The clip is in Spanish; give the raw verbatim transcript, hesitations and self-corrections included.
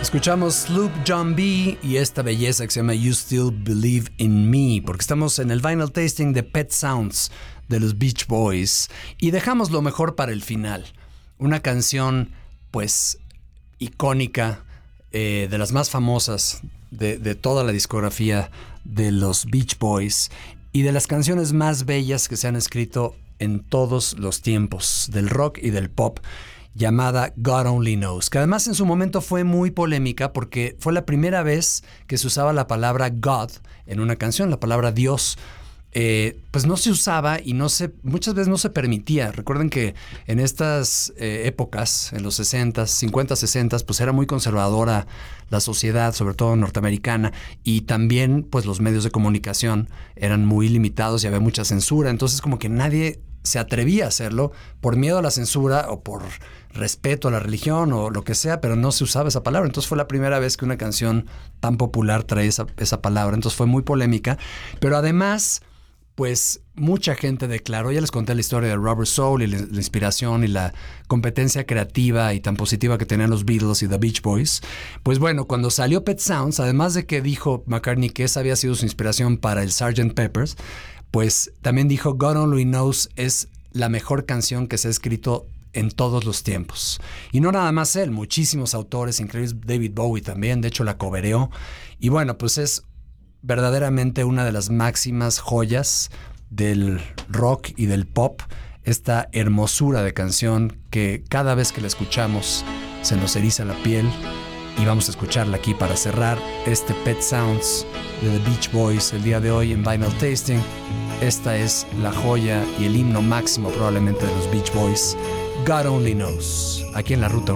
Escuchamos Sloop John B. y esta belleza que se llama You Still Believe in Me, porque estamos en el vinyl tasting de Pet Sounds de los Beach Boys y dejamos lo mejor para el final. Una canción, pues, icónica, eh, de las más famosas de, de toda la discografía de los Beach Boys y de las canciones más bellas que se han escrito en todos los tiempos del rock y del pop, llamada God Only Knows, que además en su momento fue muy polémica porque fue la primera vez que se usaba la palabra God en una canción, la palabra Dios. Eh, pues no se usaba y no se, muchas veces no se permitía. Recuerden que en estas eh, épocas, en los sesentas, cincuentas, sesentas, pues era muy conservadora la sociedad, sobre todo norteamericana, y también pues los medios de comunicación eran muy limitados y había mucha censura. Entonces como que nadie se atrevía a hacerlo por miedo a la censura o por respeto a la religión o lo que sea, pero no se usaba esa palabra. Entonces fue la primera vez que una canción tan popular trae esa, esa palabra. Entonces fue muy polémica, pero además, pues mucha gente declaró, ya les conté la historia de Robert Soul y la, la inspiración y la competencia creativa y tan positiva que tenían los Beatles y The Beach Boys. Pues bueno, cuando salió Pet Sounds, además de que dijo McCartney que esa había sido su inspiración para el sergeant Pepper's, pues también dijo God Only Knows es la mejor canción que se ha escrito en todos los tiempos. Y no nada más él, muchísimos autores, incluidos David Bowie también, de hecho la cobereó. Y bueno, pues es verdaderamente una de las máximas joyas del rock y del pop, esta hermosura de canción que cada vez que la escuchamos se nos eriza la piel. Y vamos a escucharla aquí para cerrar este Pet Sounds de The Beach Boys el día de hoy en Vinyl Tasting. Esta es la joya y el himno máximo probablemente de los Beach Boys, God Only Knows, aquí en la Ruta